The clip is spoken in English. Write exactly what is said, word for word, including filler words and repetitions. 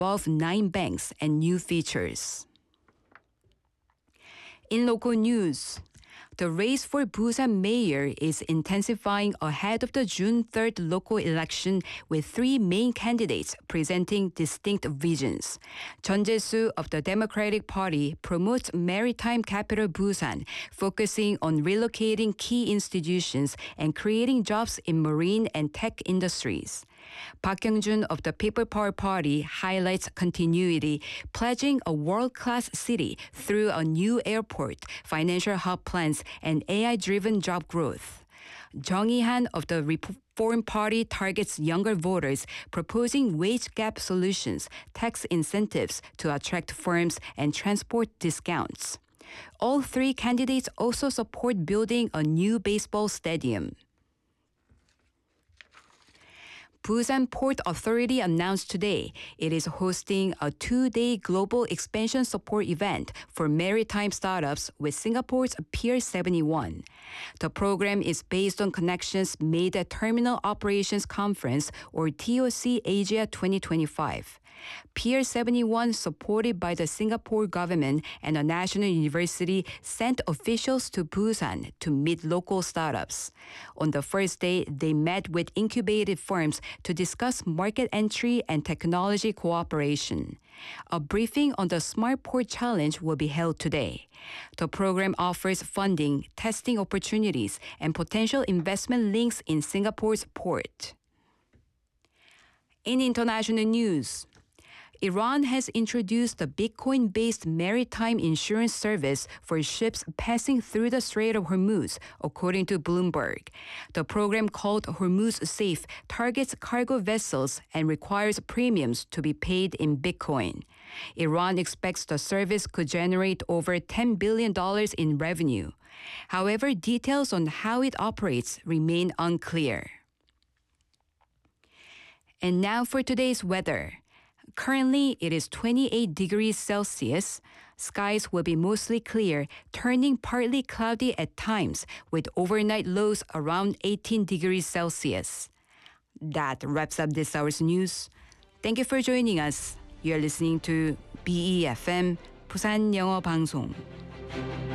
involve nine banks and new features. In local news, the race for Busan mayor is intensifying ahead of the June third local election with three main candidates presenting distinct visions. Jeon Jae-soo of the Democratic Party promotes maritime capital Busan, focusing on relocating key institutions and creating jobs in marine and tech industries. Park Kyung-jun of the People Power Party highlights continuity, pledging a world-class city through a new airport, financial hub plans, and A I-driven job growth. Jung Hee-han of the Reform Party targets younger voters, proposing wage gap solutions, tax incentives to attract firms, and transport discounts. All three candidates also support building a new baseball stadium. Busan Port Authority announced today it is hosting a two-day global expansion support event for maritime startups with Singapore's Pier seventy-one. The program is based on connections made at Terminal Operations Conference, or T O C Asia twenty twenty-five. Pier seventy-one, supported by the Singapore government and a national university, sent officials to Busan to meet local startups. On the first day, they met with incubated firms to discuss market entry and technology cooperation. A briefing on the Smart Port Challenge will be held today. The program offers funding, testing opportunities, and potential investment links in Singapore's port. In international news, Iran has introduced a Bitcoin-based maritime insurance service for ships passing through the Strait of Hormuz, according to Bloomberg. The program, called Hormuz Safe, targets cargo vessels and requires premiums to be paid in Bitcoin. Iran expects the service could generate over ten billion dollars in revenue. However, details on how it operates remain unclear. And now for today's weather. Currently, it is twenty-eight degrees Celsius. Skies will be mostly clear, turning partly cloudy at times, with overnight lows around eighteen degrees Celsius. That wraps up this hour's news. Thank you for joining us. You are listening to B E F M, 부산 영어 방송.